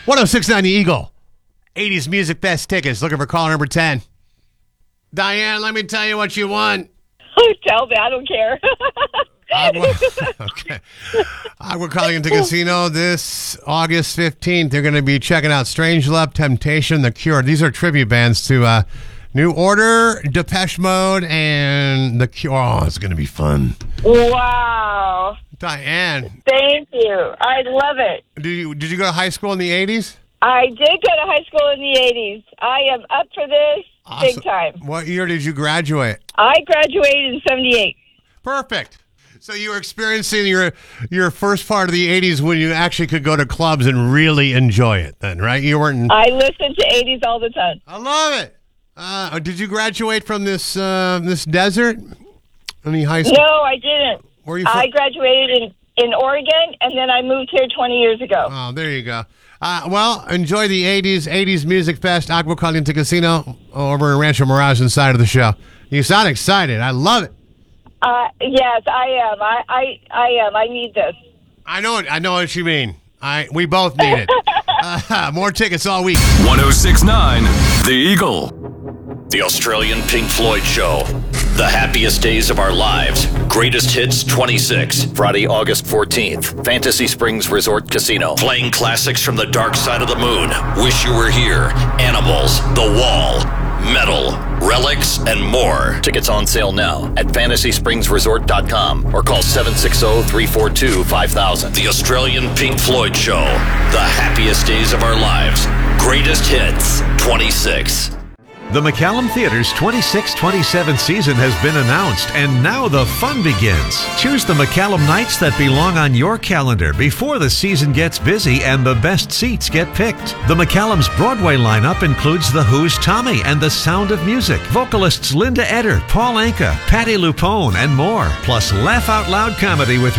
1069 The Eagle. 80s Music Best tickets. Looking for caller number 10. Diane, let me tell you what you want. Tell me, I don't care. Okay. We're calling into casino this August 15th. They're going to be checking out Strangelove, Temptation, The Cure. These are tribute bands to New Order, Depeche Mode, and The Cure. Oh, it's going to be fun. Wow. Diane. Thank you. I love it. Did you go to high school in the 80s? I did go to high school in the 80s. I am up for this big time. What year did you graduate? I graduated in 78. Perfect. So you were experiencing your first part of the 80s when you actually could go to clubs and really enjoy it then, right? You weren't... I listen to 80s all the time. I love it. Did you graduate from this desert? Any high school? No, I didn't. Where are you from? I graduated in Oregon, and then I moved here 20 years ago. Oh, there you go. Well, enjoy the 80s Music Fest, Agua Caliente Casino, over in Rancho Mirage inside of the show. You sound excited. I love it. Yes, I am. I am. I need this. I know what you mean. We both need it. More tickets all week. 1069 The Eagle. The Australian Pink Floyd Show. The happiest days of our lives. Greatest Hits 26. Friday, August 14th. Fantasy Springs Resort Casino. Playing classics from the dark side of the moon. Wish You Were Here. Animals. The Wall. Metal. Relics, and more. Tickets on sale now at fantasyspringsresort.com or call 760-342-5000. The Australian Pink Floyd Show. The happiest days of our lives. Greatest Hits 26. The McCallum Theater's 26-27 season has been announced, and now the fun begins. Choose the McCallum nights that belong on your calendar before the season gets busy and the best seats get picked. The McCallum's Broadway lineup includes The Who's Tommy and The Sound of Music, vocalists Linda Eder, Paul Anka, Patti LuPone, and more, plus laugh-out-loud comedy with